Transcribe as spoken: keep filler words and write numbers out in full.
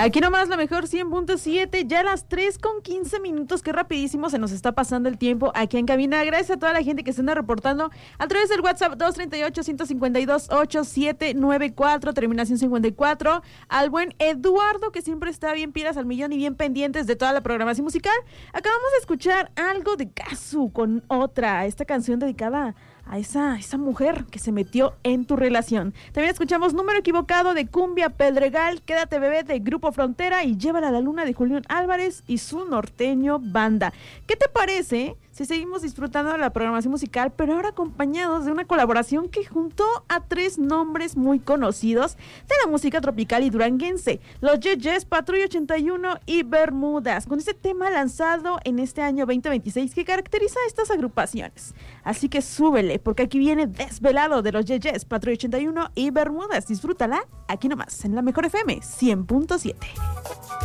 Aquí nomás la mejor cien punto siete, ya a las tres con quince minutos, qué rapidísimo se nos está pasando el tiempo aquí en cabina. Gracias a toda la gente que se anda reportando a través del WhatsApp dos tres ocho, uno cinco dos, ocho siete nueve cuatro, terminación cincuenta y cuatro, al buen Eduardo, que siempre está bien pilas al millón y bien pendientes de toda la programación musical. Acabamos de escuchar algo de Kazu con Otra, esta canción dedicada a esa, esa mujer que se metió en tu relación. También escuchamos Número Equivocado de Cumbia Pedregal, Quédate Bebé de Grupo Frontera y Llévala a la Luna de Julián Álvarez y su norteño banda. ¿Qué te parece si seguimos disfrutando de la programación musical, pero ahora acompañados de una colaboración que juntó a tres nombres muy conocidos de la música tropical y duranguense: Los Yeyes, Patrulla ochenta y uno y Bermudas, con este tema lanzado en este año veinte veintiséis que caracteriza a estas agrupaciones? Así que súbele, porque aquí viene Desvelado de Los Yeyes, Patrulla ochenta y uno y Bermudas. Disfrútala aquí nomás, en la Mejor F M cien punto siete.